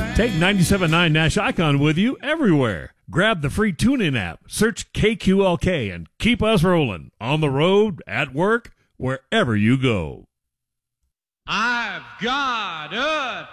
Take 97.9 Nash Icon with you everywhere. Grab the free TuneIn app, search KQLK, and keep us rolling on the road, at work, wherever you go. I've got a